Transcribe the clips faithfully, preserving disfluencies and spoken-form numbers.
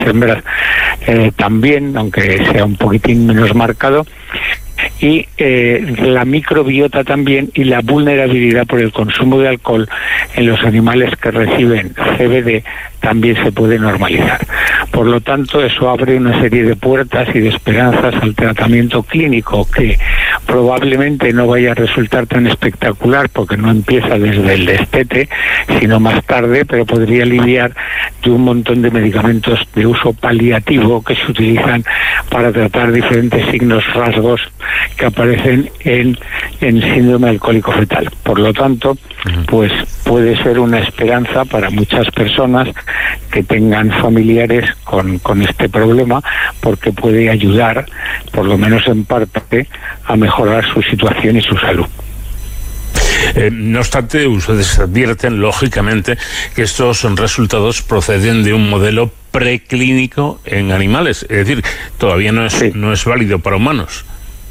hembras eh, también, aunque sea un poquitín menos marcado, y eh, la microbiota también, y la vulnerabilidad por el consumo de alcohol en los animales que reciben C B D también se puede normalizar. Por lo tanto, eso abre una serie de puertas y de esperanzas al tratamiento clínico, que probablemente no vaya a resultar tan espectacular porque no empieza desde el destete, sino más tarde, pero podría aliviar de un montón de medicamentos de uso paliativo que se utilizan para tratar diferentes signos, rasgos que aparecen en, en síndrome alcohólico fetal. Por lo tanto, pues puede ser una esperanza para muchas personas que tengan familiares con, con este problema, porque puede ayudar, por lo menos en parte, a mejorar su situación y su salud. Eh, no obstante, ustedes advierten, lógicamente, que estos resultados proceden de un modelo preclínico en animales, es decir, todavía no es, sí. no es válido para humanos.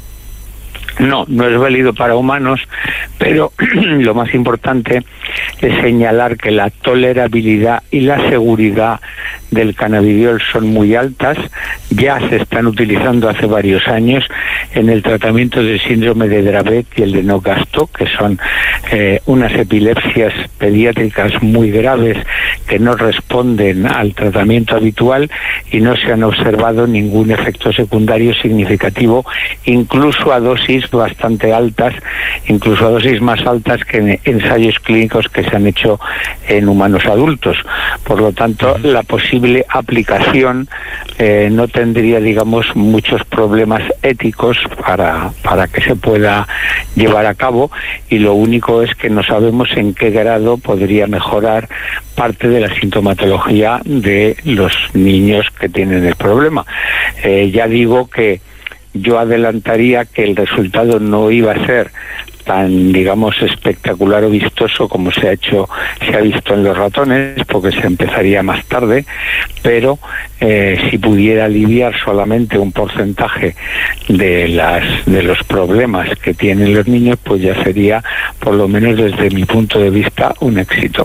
No, no es válido para humanos, pero lo más importante es señalar que la tolerabilidad y la seguridad del cannabidiol son muy altas. Ya se están utilizando hace varios años en el tratamiento del síndrome de Dravet y el de Lennox-Gastaut, que son eh, unas epilepsias pediátricas muy graves que no responden al tratamiento habitual, y no se han observado ningún efecto secundario significativo, incluso a dosis bastante altas, incluso a dosis más altas que en ensayos clínicos que se han hecho en humanos adultos. Por lo tanto, la posible aplicación eh, no tendría, digamos, muchos problemas éticos para, para que se pueda llevar a cabo, y lo único es que no sabemos en qué grado podría mejorar parte de la sintomatología de los niños que tienen el problema. Eh, ya digo que yo adelantaría que el resultado no iba a ser tan, digamos, espectacular o vistoso como se ha hecho, se ha visto en los ratones, porque se empezaría más tarde, pero eh, si pudiera aliviar solamente un porcentaje de las de los problemas que tienen los niños, pues ya sería, por lo menos desde mi punto de vista, un éxito.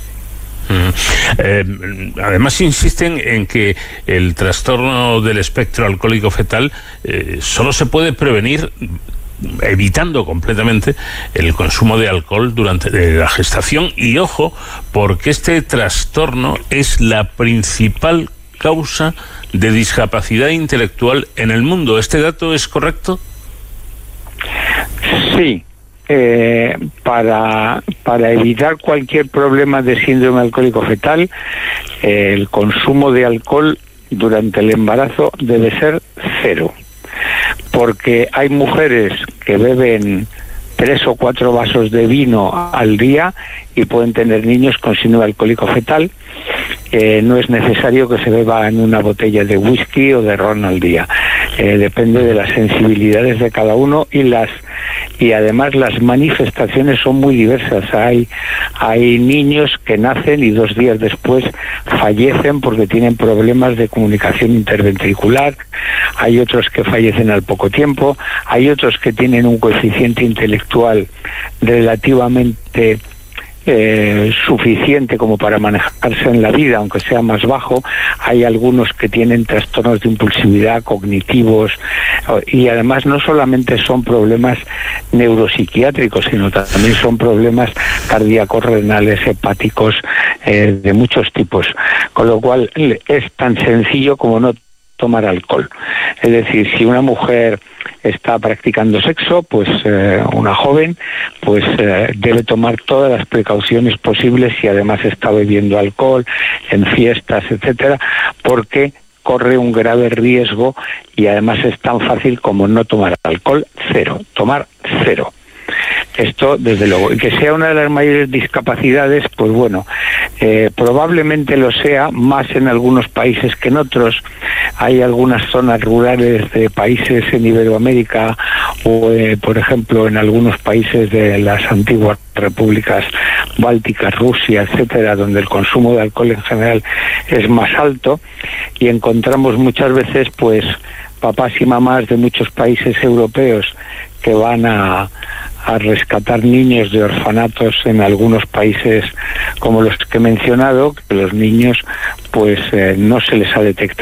Eh, además insisten en que el trastorno del espectro alcohólico fetal eh, solo se puede prevenir evitando completamente el consumo de alcohol durante la gestación, y ojo, porque este trastorno es la principal causa de discapacidad intelectual en el mundo. ¿Este dato es correcto? Sí. Eh, para, para evitar cualquier problema de síndrome alcohólico fetal, eh, el consumo de alcohol durante el embarazo debe ser cero, porque hay mujeres que beben tres o cuatro vasos de vino al día y pueden tener niños con síndrome alcohólico fetal. Eh, no es necesario que se beba en una botella de whisky o de ron al día. Eh, depende de las sensibilidades de cada uno, y las y además las manifestaciones son muy diversas. Hay hay niños que nacen y dos días después fallecen porque tienen problemas de comunicación interventricular. Hay otros que fallecen al poco tiempo. Hay otros que tienen un coeficiente intelectual relativamente Eh, suficiente como para manejarse en la vida, aunque sea más bajo. Hay algunos que tienen trastornos de impulsividad, cognitivos, y además no solamente son problemas neuropsiquiátricos, sino también son problemas cardíacos, renales, hepáticos, eh, de muchos tipos, con lo cual es tan sencillo como no tomar alcohol. Es decir, si una mujer está practicando sexo, pues eh, una joven, pues eh, debe tomar todas las precauciones posibles, y además está bebiendo alcohol en fiestas, etcétera, porque corre un grave riesgo, y además es tan fácil como no tomar alcohol. Cero, tomar cero. Esto, desde luego, y que sea una de las mayores discapacidades, pues bueno, eh, probablemente lo sea más en algunos países que en otros. Hay algunas zonas rurales de países en Iberoamérica, o eh, por ejemplo en algunos países de las antiguas repúblicas bálticas, Rusia, etcétera, donde el consumo de alcohol en general es más alto, y encontramos muchas veces pues papás y mamás de muchos países europeos que van a, a rescatar niños de orfanatos en algunos países como los que he mencionado, que los niños pues eh, no se les ha detectado